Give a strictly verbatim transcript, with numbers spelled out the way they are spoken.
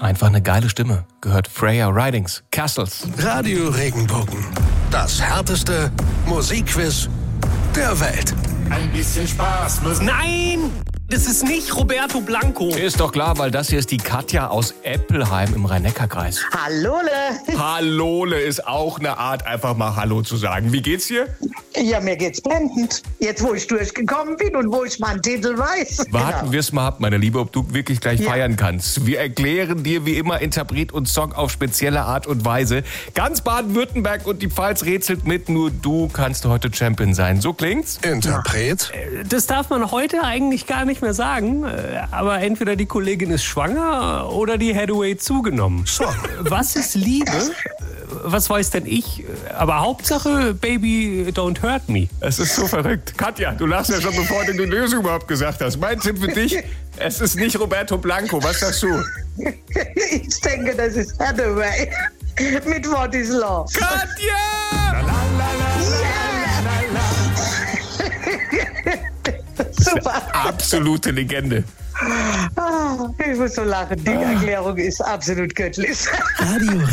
Einfach eine geile Stimme. Gehört Freya Ridings, Castles. Radio Regenbogen. Das härteste Musikquiz der Welt. Ein bisschen Spaß muss... Nein! Das ist nicht Roberto Blanco. Ist doch klar, weil das hier ist die Katja aus Eppelheim im Rhein-Neckar-Kreis. Hallole. Hallole ist auch eine Art, einfach mal Hallo zu sagen. Wie geht's dir? Ja, mir geht's blendend. Jetzt, wo ich durchgekommen bin und wo ich meinen Titel weiß. Warten Genau. wir's mal ab, meine Liebe, ob du wirklich gleich Ja. feiern kannst. Wir erklären dir wie immer Interpret und Song auf spezielle Art und Weise. Ganz Baden-Württemberg und die Pfalz rätselt mit, nur du kannst heute Champion sein. So klingt's? Interpret. Das darf man heute eigentlich gar nicht mehr sagen. Aber entweder die Kollegin ist schwanger oder die Hathaway zugenommen. Song. Was ist Liebe? Was weiß denn ich? Aber Hauptsache, Baby, don't hurt me. Es ist so verrückt. Katja, du lachst ja schon, bevor du die Lösung überhaupt gesagt hast. Mein Tipp für dich, es ist nicht Roberto Blanco. Was sagst du? Ich denke, das ist Hathaway mit What is Love. Katja! Super. Absolute Legende. Ah, ich muss so lachen. Die Erklärung ist absolut göttlich. Radio